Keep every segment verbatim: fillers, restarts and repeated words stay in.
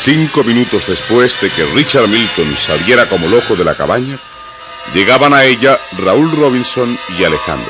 Cinco minutos después de que Richard Milton saliera como loco de la cabaña, llegaban a ella Raúl Robinson y Alejandro.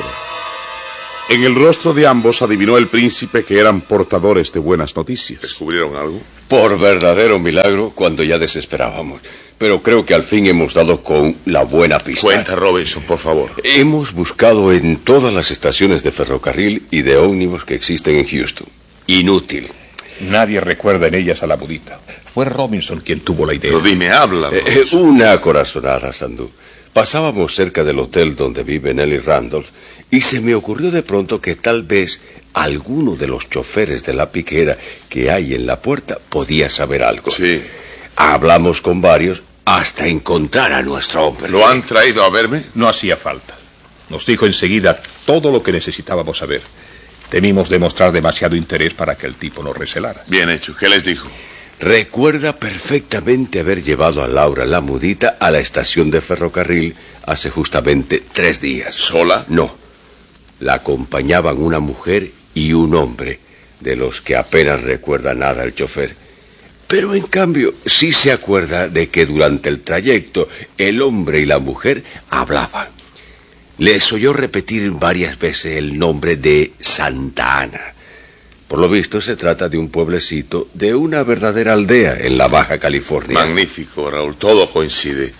En el rostro de ambos adivinó el príncipe que eran portadores de buenas noticias. ¿Descubrieron algo? Por verdadero milagro, cuando ya desesperábamos. Pero creo que al fin hemos dado con la buena pista. Cuenta, Robinson, por favor. Hemos buscado en todas las estaciones de ferrocarril y de ómnibus que existen en Houston. Inútil. Nadie recuerda en ellas a la budita. Fue Robinson quien tuvo la idea. Pero dime, habla. Eh, una corazonada, Sandú. Pasábamos cerca del hotel donde vive Nelly Randolph y se me ocurrió de pronto que tal vez alguno de los choferes de la piquera que hay en la puerta podía saber algo. Sí. Hablamos con varios hasta encontrar a nuestro hombre. ¿Lo han traído a verme? No hacía falta. Nos dijo enseguida todo lo que necesitábamos saber. Temimos demostrar demasiado interés para que el tipo nos recelara. Bien hecho. ¿Qué les dijo? Recuerda perfectamente haber llevado a Laura la mudita a la estación de ferrocarril hace justamente tres días. ¿Sola? No. La acompañaban una mujer y un hombre, de los que apenas recuerda nada el chofer. Pero en cambio sí se acuerda de que durante el trayecto el hombre y la mujer hablaban. Les oyó repetir varias veces el nombre de Santa Ana. Por lo visto se trata de un pueblecito de una verdadera aldea en la Baja California. Magnífico, Raúl, todo coincide.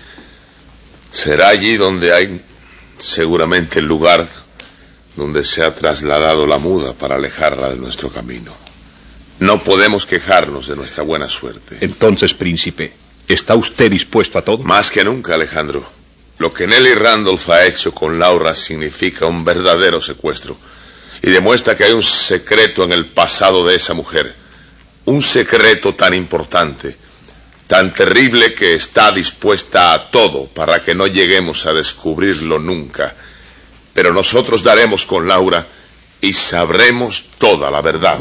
Será allí donde hay seguramente el lugar donde se ha trasladado la muda para alejarla de nuestro camino. No podemos quejarnos de nuestra buena suerte. Entonces, príncipe, ¿está usted dispuesto a todo? Más que nunca, Alejandro. Lo que Nelly Randolph ha hecho con Laura significa un verdadero secuestro. Y demuestra que hay un secreto en el pasado de esa mujer. Un secreto tan importante, tan terrible que está dispuesta a todo para que no lleguemos a descubrirlo nunca. Pero nosotros daremos con Laura y sabremos toda la verdad.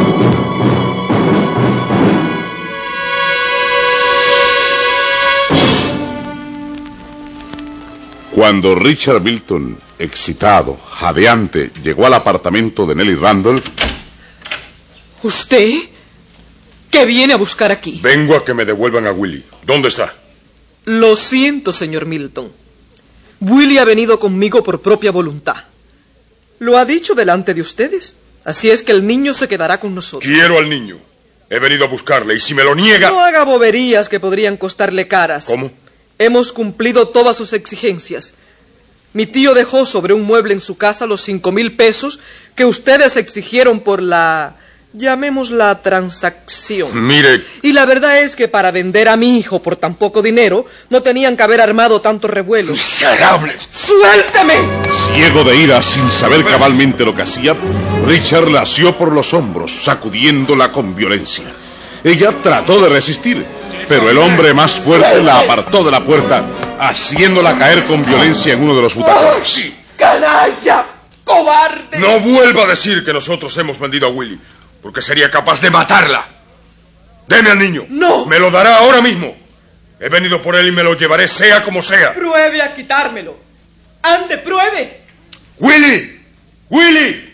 Cuando Richard Milton, excitado, jadeante, llegó al apartamento de Nelly Randolph... ¿Usted? ¿Qué viene a buscar aquí? Vengo a que me devuelvan a Willie. ¿Dónde está? Lo siento, señor Milton. Willie ha venido conmigo por propia voluntad. Lo ha dicho delante de ustedes. Así es que el niño se quedará con nosotros. Quiero al niño. He venido a buscarle y si me lo niega... No haga boberías que podrían costarle caras. ¿Cómo? Hemos cumplido todas sus exigencias. Mi tío dejó sobre un mueble en su casa los cinco mil pesos que ustedes exigieron por la... llamémosla transacción. Mire... Y la verdad es que para vender a mi hijo por tan poco dinero no tenían que haber armado tanto revuelo. ¡Miserables! ¡Suélteme! Ciego de ira, sin saber cabalmente lo que hacía, Richard la asió por los hombros, sacudiéndola con violencia. Ella trató de resistir, pero el hombre más fuerte la apartó de la puerta, haciéndola caer con violencia en uno de los butacones. ¡Canalla! ¡Cobarde! No vuelva a decir que nosotros hemos vendido a Willie, porque sería capaz de matarla. Deme al niño. ¡No! Me lo dará ahora mismo. He venido por él y me lo llevaré sea como sea. Pruebe a quitármelo. ¡Ande, pruebe! ¡Willie! ¡Willie!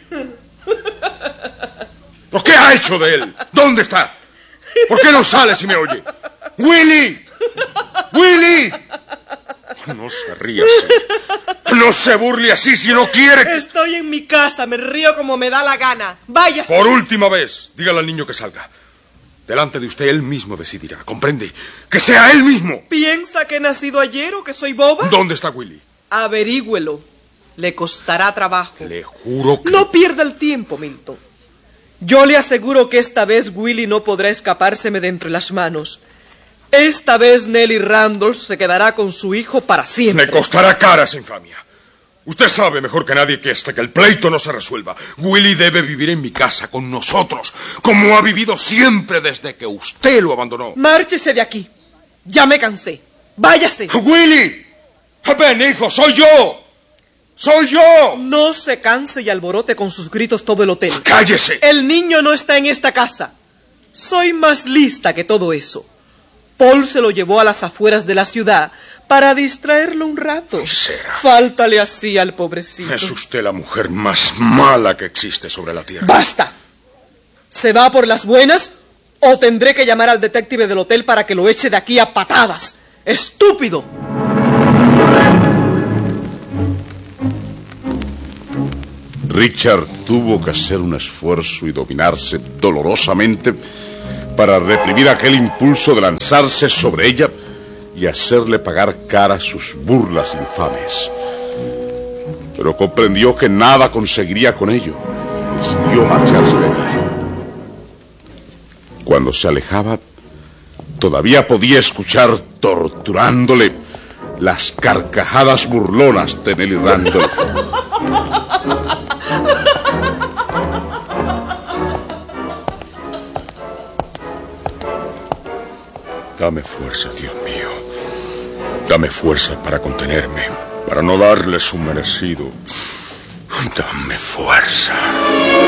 ¿Pero qué ha hecho de él? ¿Dónde está? ¿Por qué no sale si me oye? ¡Willie! ¡Willie! No se ría así. No se burle así si no quiere que... Estoy en mi casa, me río como me da la gana. ¡Váyase! Por última vez, dígale al niño que salga. Delante de usted él mismo decidirá, ¿comprende? ¡Que sea él mismo! ¿Piensa que he nacido ayer o que soy boba? ¿Dónde está Willie? Averígüelo. Le costará trabajo. Le juro que... No pierda el tiempo, Milton. Yo le aseguro que esta vez Willie no podrá escapárseme de entre las manos. Esta vez Nelly Randolph se quedará con su hijo para siempre. Le costará cara esa infamia. Usted sabe mejor que nadie que hasta que el pleito no se resuelva, Willie debe vivir en mi casa con nosotros, como ha vivido siempre desde que usted lo abandonó. Márchese de aquí. Ya me cansé. Váyase. ¡Willie! ¡Ven, hijo! ¡Soy yo! ¡Soy yo! No se canse y alborote con sus gritos todo el hotel. ¡Cállese! El niño no está en esta casa. Soy más lista que todo eso. Paul se lo llevó a las afueras de la ciudad para distraerlo un rato. Misera. Fáltale así al pobrecito. Es usted la mujer más mala que existe sobre la tierra. ¡Basta! ¿Se va por las buenas o tendré que llamar al detective del hotel para que lo eche de aquí a patadas. ¡Estúpido! Richard tuvo que hacer un esfuerzo y dominarse dolorosamente para reprimir aquel impulso de lanzarse sobre ella y hacerle pagar cara sus burlas infames. Pero comprendió que nada conseguiría con ello y decidió marcharse de allí. Cuando se alejaba, todavía podía escuchar, torturándole, las carcajadas burlonas de Nelly Randolph. Dame fuerza, Dios mío. Dame fuerza para contenerme, para no darle su merecido. Dame fuerza.